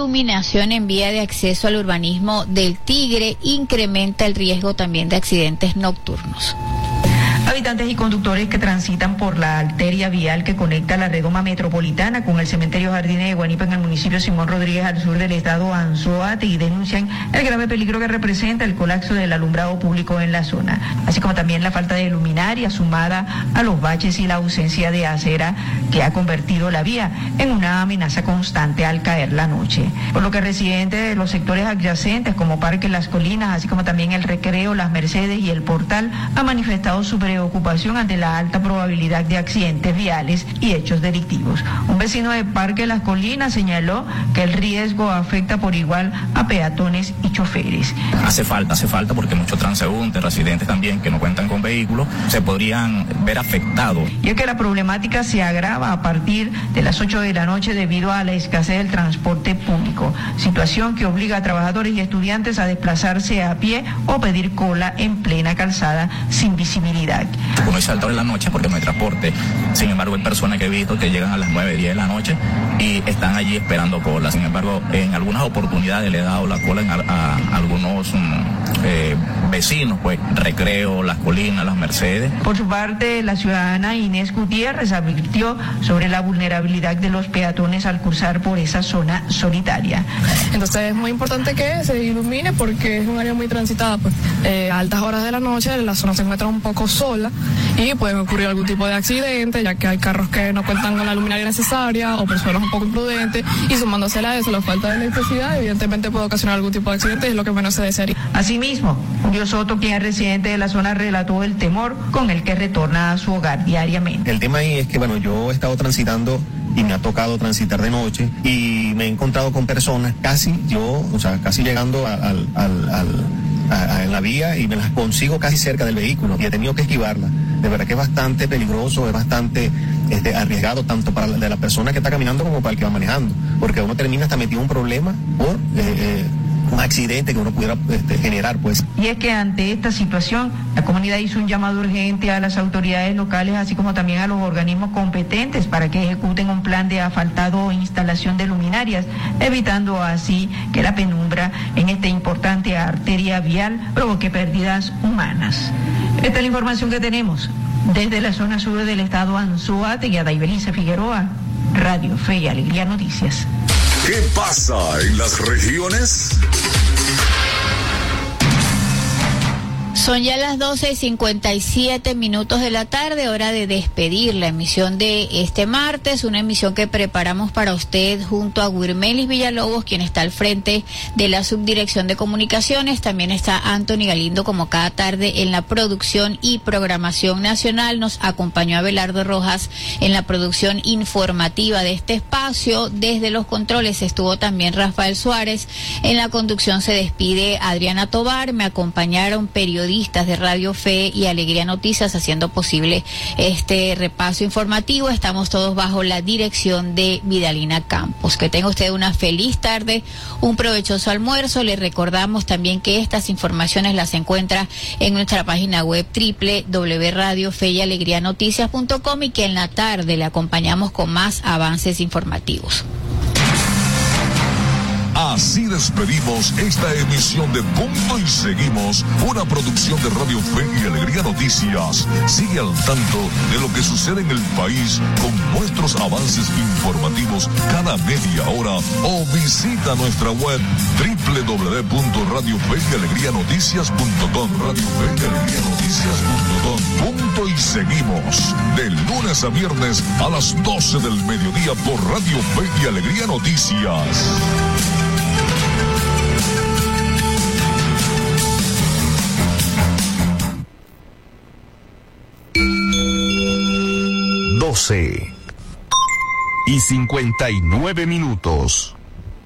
iluminación en vía de acceso al urbanismo del Tigre incrementa el riesgo también de accidentes nocturnos. Habitantes y conductores que transitan por la arteria vial que conecta la redoma metropolitana con el cementerio Jardines de Guanipa en el municipio Simón Rodríguez al sur del estado Anzoátegui denuncian el grave peligro que representa el colapso del alumbrado público en la zona, así como también la falta de luminaria sumada a los baches y la ausencia de acera que ha convertido la vía en una amenaza constante al caer la noche. Por lo que residentes de los sectores adyacentes como Parque Las Colinas, así como también el Recreo, Las Mercedes y el Portal han manifestado su preocupación ante la alta probabilidad de accidentes viales y hechos delictivos. Un vecino de Parque Las Colinas señaló que el riesgo afecta por igual a peatones y choferes. Hace falta porque muchos transeúntes, residentes también que no cuentan con vehículos, se podrían ver afectados. Y es que la problemática se agrava a partir de las 8 de la noche debido a la escasez del transporte público, situación que obliga a trabajadores y estudiantes a desplazarse a pie o pedir cola en plena calzada sin visibilidad. Uno es alto en la noche porque no hay transporte. Sin embargo, hay personas que he visto que llegan a las 9, 10 de la noche y están allí esperando cola. Sin embargo, en algunas oportunidades le he dado la cola a algunos vecinos, pues Recreo, Las Colinas, Las Mercedes. Por su parte, la ciudadana Inés Gutiérrez advirtió sobre la vulnerabilidad de los peatones al cruzar por esa zona solitaria. Entonces es muy importante que se ilumine porque es un área muy transitada, pues a altas horas de la noche la zona se encuentra un poco sola y pueden ocurrir algún tipo de accidente, ya que hay carros que no cuentan con la luminaria necesaria o personas un poco imprudentes, y sumándosela a eso la falta de electricidad evidentemente puede ocasionar algún tipo de accidente y es lo que menos se desearía. Asimismo, Julio Soto, quien es residente de la zona, relató el temor con el que retorna a su hogar diariamente. El tema ahí es que, yo he estado transitando y me ha tocado transitar de noche y me he encontrado con personas casi llegando en la vía y me las consigo casi cerca del vehículo y he tenido que esquivarla. De verdad que es bastante peligroso, es bastante arriesgado tanto para la persona que está caminando como para el que va manejando, porque uno termina hasta metido en un problema por un accidente que uno pudiera generar, pues. Y es que ante esta situación, la comunidad hizo un llamado urgente a las autoridades locales, así como también a los organismos competentes para que ejecuten un plan de asfaltado o instalación de luminarias, evitando así que la penumbra en esta importante arteria vial provoque pérdidas humanas. Esta es la información que tenemos desde la zona sur del estado Anzoátegui. Daibelice Figueroa, Radio Fe y Alegría Noticias. ¿Qué pasa en las regiones? Son ya las 12:57 de la tarde, hora de despedir la emisión de este martes, una emisión que preparamos para usted junto a Wirmelis Villalobos, quien está al frente de la Subdirección de Comunicaciones. También está Anthony Galindo, como cada tarde, en la producción y programación nacional. Nos acompañó Abelardo Rojas en la producción informativa de este espacio. Desde los controles estuvo también Rafael Suárez. En la conducción se despide Adriana Tobar. Me acompañaron periodistas de Radio Fe y Alegría Noticias haciendo posible este repaso informativo. Estamos todos bajo la dirección de Vidalina Campos. Que tenga usted una feliz tarde, un provechoso almuerzo. Les recordamos también que estas informaciones las encuentra en nuestra página web www.radiofeyalegrianoticias.com y que en la tarde le acompañamos con más avances informativos. Así despedimos esta emisión de Punto y Seguimos, una producción de Radio Fe y Alegría Noticias. Sigue al tanto de lo que sucede en el país con nuestros avances informativos cada media hora o visita nuestra web www.radiofeyalegrianoticias.com. Punto y Seguimos, de lunes a viernes a las 12 del mediodía por Radio Fe y Alegría Noticias. y 59 minutos.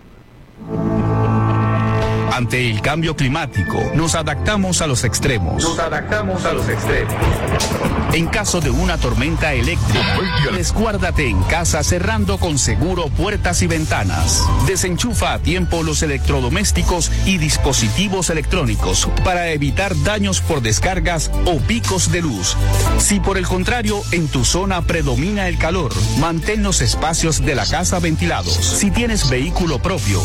Ante el cambio climático, nos adaptamos a los extremos. En caso de una tormenta eléctrica, resguárdate en casa cerrando con seguro puertas y ventanas. Desenchufa a tiempo los electrodomésticos y dispositivos electrónicos para evitar daños por descargas o picos de luz. Si por el contrario en tu zona predomina el calor, mantén los espacios de la casa ventilados. Si tienes vehículo propio,